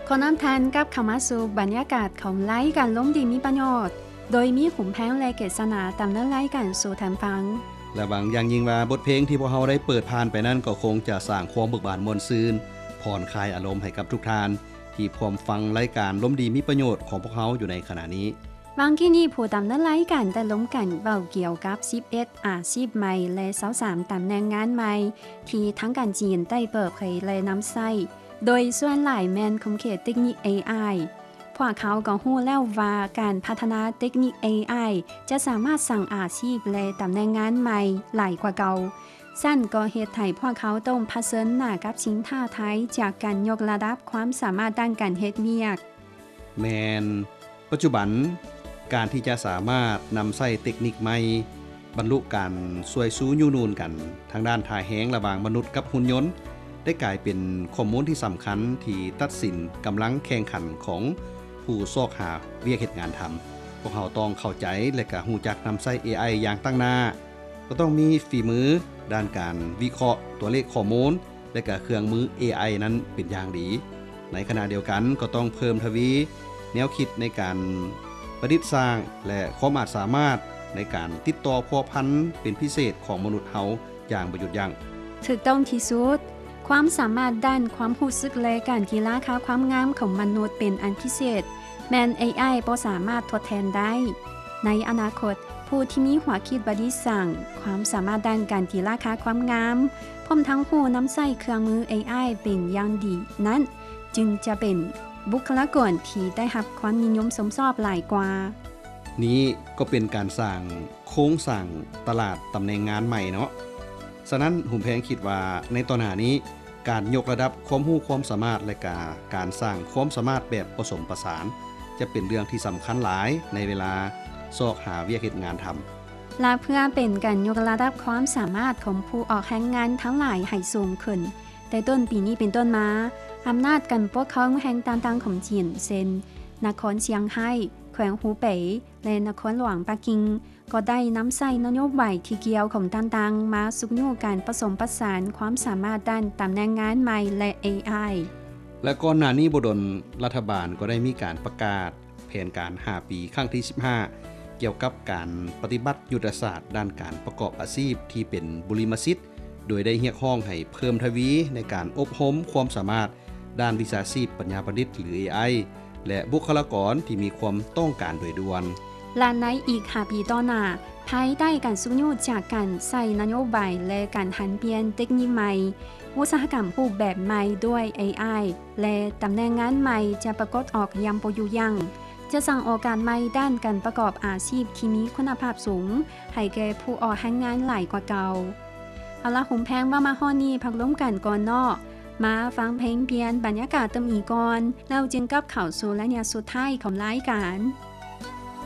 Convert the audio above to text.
ขอนำทานกับเข้ามาสู่บรรยากาศของไลฟ์การล้มดีมีประโยชน์โดยมีขุมแพงและเกษนาตามเนื้อไลฟ์การสู่ทานฟังและบางอย่างยิ่งว่าบทเพลงที่พวกเราได้เปิดผ่านไปนั่นก็คงจะสร้างความเบิกบานมวลซืนผ่อนคลายอารมณ์ให้กับทุกท่านที่พร้อมฟังรายการล้มดีมีประโยชน์ของพวกเราอยู่ในขณะนี้บางที่นี่ผู้ตามเนื้อไลฟ์กันแต่ล้มกันเบาเกี่ยวกับ11อาชีพใหม่และ23ตำแหน่งงานใหม่ที่ทั้งการจีนได้เปิดเผยและนำใช้โดยส่วนหลายแมนคอมเขตเทคนิค AI พวกเขาก็รู้แล้วว่าการพัฒนาเทคนิค AI จะสามารถสั่งอาชีพและตำแหน่งงานใหม่หลายกว่าเก่าสั้นก็เหตุให้พวกเขาต้องเผชิญหน้ากับสิ่งท้าทายจากการยกระดับความสามารถด้านการเฮ็ดเวียกแมนปัจจุบันการที่จะสามารถนำใช้เทคนิคใหม่บรรลุการสวยสู้ยูนูนกันทางด้านถ่ายแห้งระหว่างมนุษย์กับหุ่นยนต์ได้กลายเป็นข้อมูลที่สำคัญที่ตัดสินกำลังแข่งขันของผู้ซอกหาเวียกเหตุงานทำพวกเขาต้องเข้าใจและก็รู้จักนำใช้ AI อย่างตั้งหน้าก็ต้องมีฝีมือด้านการวิเคราะห์ตัวเลขข้อมูลและก็เครื่องมือ AI นั้นเป็นอย่างดีในขณะเดียวกันก็ต้องเพิ่มทวีแนวคิดในการประดิษฐ์สร้างและความสามารถในการติดต่อพัวพันเป็นพิเศษของมนุษย์เฮาอย่างบ่หยุดยั้งถูกต้องที่สุดความสามารถด้านความรู้สึกและการกีฬาค่าความงามของมนุษย์เป็นอันพิเศษแมน AI บ่สามารถทดแทนได้ในอนาคตผู้ที่มีหัวคิดบดิสั่งความสามารถด้านการกีฬาค่าความงามพร้อมทั้งผู้นำใช้เครื่องมือ AI เป็นอย่างดีนั้นจึงจะเป็นบุคลากรที่ได้รับความนิยมสมชอบหลายกว่านี้ก็เป็นการสร้างโครงสร้างตลาดตำแหน่งงานใหม่เนาะฉะนั้นหุ่มแพงคิดว่าในตอนหน้านี้การยกระดับความรู้ความสามารถและการสร้างความสามารถแบบผสมผสานจะเป็นเรื่องที่สำคัญหลายในเวลาซอกหาเวียกเฮ็ดงานทำและเพื่อเป็นการยกระดับความสามารถของผู้ออกแรงงานทั้งหลายให้สูงขึ้นแต่ต้นปีนี้เป็นต้นมาอำนาจการปกครองแห่งต่างๆของจีนเช่นนครเชียงไฮ้แขวงหูเป๋ยและนครหลวงปักกิ่งก็ได้นำใส่นโยบายที่เกี่ยวของต่างๆมาสุกยูการผสมผสานความสามารถด้านตำแหน่งงานใหม่และ AI และก่อนหน้านี้บ่ดลรัฐบาลก็ได้มีการประกาศแผนการ5ปีครั้งที่15เกี่ยวกับการปฏิบัติยุทธศาสตร์ด้านการประกอบอาชีพที่เป็นบุริมสิทธิ์โดยได้เรียกร้องให้เพิ่มทวีในการอบรมความสามารถด้านวิชาชีพปัญญาประดิษฐ์หรือ AI และบุคลากรที่มีความต้องการโดยด่วนและในอีก5ปีต่อหน้าภายใต้การสุกยูจากการใส่นโยบายและการหันเปลี่ยนเทคนิคใหม่อุตสาหกรรมรูปแบบใหม่ด้วย AI และตำแหน่งงานใหม่จะปรากฏออกอย่างบ่หยุดยั้งจะสร้างโอกาสใหม่ด้านการประกอบอาชีพที่มีคุณภาพสูงให้แก่ผู้ออกแรงงานหลายกว่าเก่าเอาล่ะหุ่มแพงว่ามาฮอดนี้พักล้มกันก่อนเนาะมาฟังเพลงเปลี่ยนบรรยากาศตำอีก่อนแล้วจึงกลับเข้าสู่ระยะสุดท้ายของรายการ